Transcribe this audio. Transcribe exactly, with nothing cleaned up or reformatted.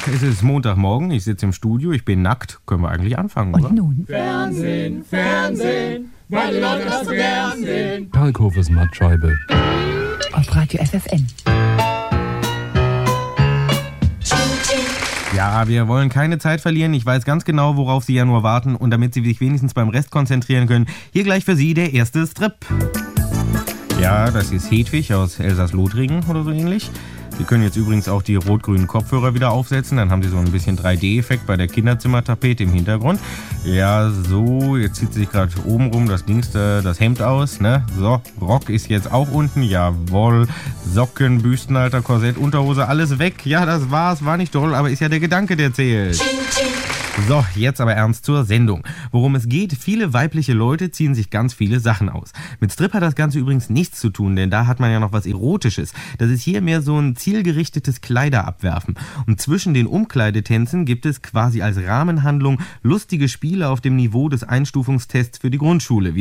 es ist Montagmorgen, ich sitze im Studio, ich bin nackt. Können wir eigentlich anfangen, oder? Und nun? Fernsehen, Fernsehen, weil die Leute das so gern sehen. Kalkhofes Mattscheibe. Auf Radio F F N. Ja, wir wollen keine Zeit verlieren. Ich weiß ganz genau, worauf Sie ja nur warten. Und damit Sie sich wenigstens beim Rest konzentrieren können, hier gleich für Sie der erste Strip. Ja, das ist Hedwig aus Elsass-Lothringen oder so ähnlich. Sie können jetzt übrigens auch die rot-grünen Kopfhörer wieder aufsetzen. Dann haben Sie so ein bisschen drei D-Effekt bei der Kinderzimmertapete im Hintergrund. Ja, so, jetzt zieht sie sich gerade oben rum das Dings, äh, das Hemd aus, ne? So, Rock ist jetzt auch unten, jawohl. Socken, Büstenhalter, Korsett, Unterhose, alles weg. Ja, das war's, war nicht toll, aber ist ja der Gedanke, der zählt. So, jetzt aber ernst zur Sendung. Worum es geht, viele weibliche Leute ziehen sich ganz viele Sachen aus. Mit Strip hat das Ganze übrigens nichts zu tun, denn da hat man ja noch was Erotisches. Das ist hier mehr so ein zielgerichtetes Kleiderabwerfen. Und zwischen den Umkleidetänzen gibt es quasi als Rahmenhandlung lustige Spiele auf dem Niveau des Einstufungstests für die Grundschule.